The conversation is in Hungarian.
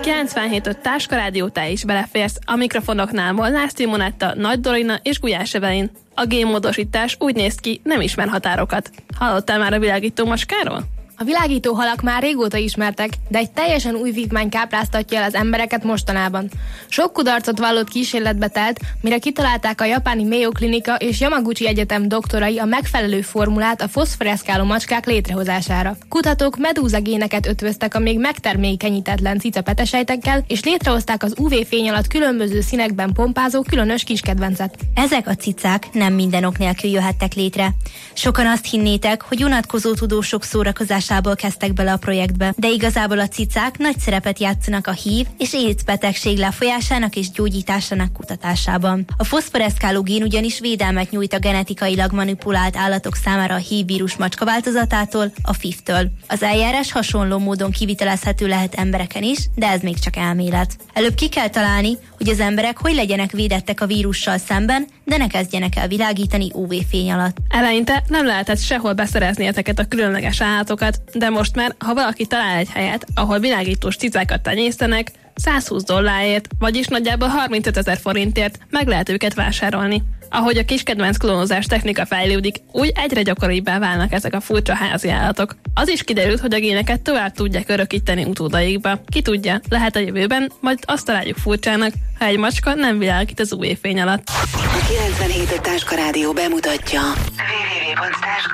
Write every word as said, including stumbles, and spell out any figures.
kilencvenhét öt Táskarádió, te is beleférsz. A mikrofonoknál Molnár Simonetta, Nagy Dorina és Gulyás Evelyn. A génmódosítás úgy néz ki, nem ismer határokat. Hallottál már a világító macskáról? A világító halak már régóta ismertek, de egy teljesen új vívmány kápráztatja el az embereket mostanában. Sok kudarcot vallott kísérletbe telt, mire kitalálták a japáni Mayo Klinika és Yamaguchi Egyetem doktorai a megfelelő formulát a foszforeszkáló macskák létrehozására. Kutatók medúza géneket ötvöztek a még megtermékenyítetlen cica petesejtekkel, és létrehozták az ú vé fény alatt különböző színekben pompázó különös kiskedvencet. Ezek a cicák nem minden ok nélkül jöhettek létre. Sokan azt hinnétek, hogy unatkozó tudósok szórakozás kezdtek bele a projektbe, de igazából a cicák nagy szerepet játszanak a hív és AIDS betegség lefolyásának és gyógyításának kutatásában. A foszforeszkáló gén ugyanis védelmet nyújt a genetikailag manipulált állatok számára a hív vírus macska változatától, a F I V-től. Az eljárás hasonló módon kivitelezhető lehet embereken is, de ez még csak elmélet. Előbb ki kell találni, hogy az emberek hogy legyenek védettek a vírussal szemben, de ne kezdjenek el világítani ú vé fény alatt. Eleinte nem lehetett sehol beszerezni ezeket a különleges állatokat, de most már, ha valaki talál egy helyet, ahol világítós cicákat tenyésztenek, százhúsz dollárért, vagyis nagyjából harmincöt ezer forintért meg lehet őket vásárolni. Ahogy a kiskedvenc klónozás technika fejlődik, úgy egyre gyakoribbá válnak ezek a furcsa házi állatok. Az is kiderült, hogy a géneket tovább tudják örökíteni utódaikba. Ki tudja, lehet a jövőben, majd azt találjuk furcsának, ha egy macska nem világít az ú vé fény alatt. A kilencvenhét Táskarádió bemutatja. double-u double-u double-u pont táska